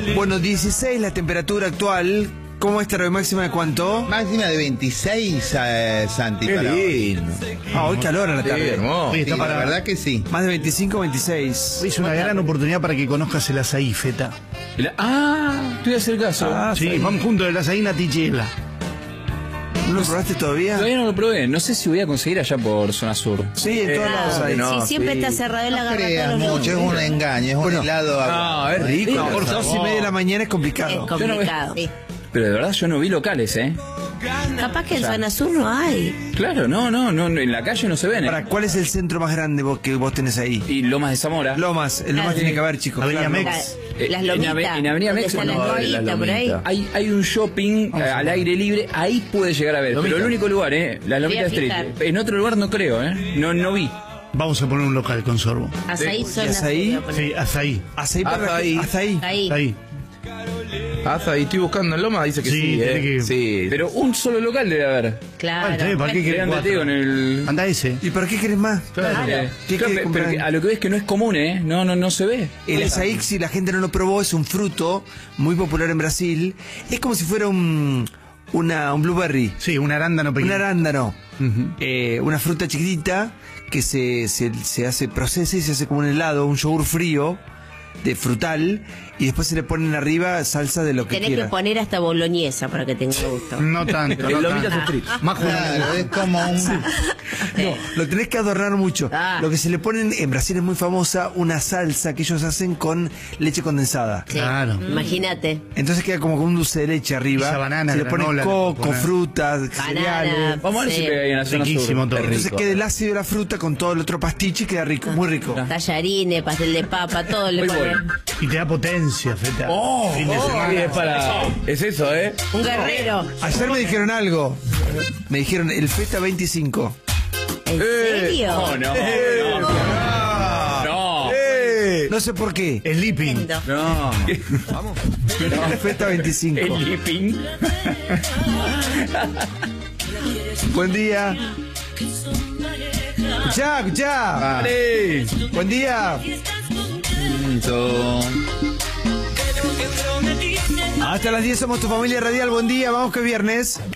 Bueno, 16 la temperatura actual. ¿Cómo está la máxima de cuánto? Máxima de 26, Santi. Qué lindo. Hoy calor a la tarde. Sí, está para la verdad que sí. Más de 25, 26. Es una gran oportunidad para que conozcas el azaí, Feta. Te voy a hacer caso. Sí, vamos juntos, el azaí Natichela. ¿No lo probaste todavía? Todavía no lo probé. No sé si voy a conseguir allá por zona sur. Sí, en todos lados hay. no. Sí, siempre está cerrado en la No garganta. creas mucho, es un engaño, es un helado. No, es rico. No, por 2:30 de la mañana es complicado. Es complicado. Sí. Pero de verdad yo no vi locales, ¿eh? Capaz que en zona sur no hay. Claro, no, en la calle no se ven, ¿eh? ¿Para cuál es el centro más grande que vos tenés ahí? Y Lomas de Zamora. Lomas, el Lomas tiene que haber, chicos. Avenida claro. Mex. Las lomitas. En Avenida ¿Dónde Mex están las no, lomitas por ahí? Hay un shopping al aire libre, ahí puede llegar a ver. Pero el único lugar, la Lomita Voy a Street. fijar. En otro lugar no creo, No vi. Vamos a poner un local con sorbo. Azaí zona azaí? sur. Sí, azaí. Hasta ahí. Ahí. Ahí. Ahí estoy buscando en Loma, dice que sí, tiene que- Sí. Pero un solo local debe haber. Claro. Está bien, ¿para qué querés Quédate cuatro? con el... Anda ese. ¿Y para qué querés más? Claro. ¿Qué Claro, querés comprar? pero a lo que ves que no es común, No se ve. El azaí, si la gente no lo probó, es un fruto muy popular en Brasil. Es como si fuera un blueberry, Sí, un arándano un pequeño. arándano. Una fruta chiquitita que se hace, procesa y se hace como un helado, un yogur frío de frutal, y después se le ponen arriba salsa de lo que Tenés quiera. que poner hasta boloñesa para que tenga gusto. No tanto, no Lomitas tanto. Street. Más Claro, es como un... No, lo tenés que adornar mucho. Ah. Lo que se le ponen, en Brasil es muy famosa, una salsa que ellos hacen con leche condensada. Sí. Claro. Imagínate. Entonces queda como con un dulce de leche arriba. Esa banana, se le ponen granola, le coco, puedes poner. frutas, cereales. Vamos a ver si Sí. pega ahí en la zona Riquísimo sur. todo. Es Entonces rico. queda el ácido de la fruta con todo el otro pastiche y queda rico, muy rico. Tallarines, pastel de papa, todo le Hoy ponen. Y te da potencia, Feta. Fin de semana. Sí, es para... Es eso, Un guerrero. Ayer me dijeron algo. Me dijeron el Feta 25. ¿En serio? No. No sé por qué. Sleeping. Lindo. No. El Feta 25. El lipping. Buen día. Ya. Buen día. Hasta las 10 somos tu familia radial. Buen día, vamos que es viernes.